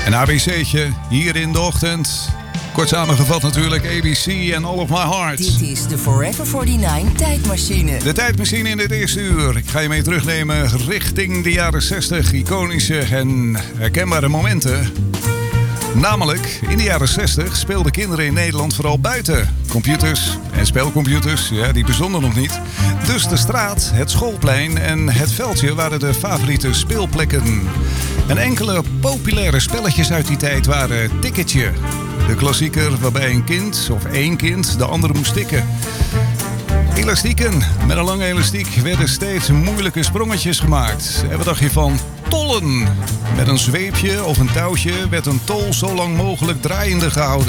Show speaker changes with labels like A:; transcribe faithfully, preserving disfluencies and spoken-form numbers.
A: Een A B C'tje hier in de ochtend. Kort samengevat natuurlijk A B C en All of My Heart.
B: Dit is de Forever eenenveertig tijdmachine.
A: De tijdmachine in dit eerste uur. Ik ga je mee terugnemen richting de jaren zestig. Iconische en herkenbare momenten. Namelijk, in de jaren zestig speelden kinderen in Nederland vooral buiten. Computers en spelcomputers, ja, die bestonden nog niet. Dus de straat, het schoolplein en het veldje waren de favoriete speelplekken. En enkele populaire spelletjes uit die tijd waren Tikketje. De klassieker waarbij een kind, of één kind, de andere moest tikken. Elastieken. Met een lange elastiek werden steeds moeilijke sprongetjes gemaakt. En wat dacht je van tollen? Met een zweepje of een touwtje werd een tol zo lang mogelijk draaiende gehouden.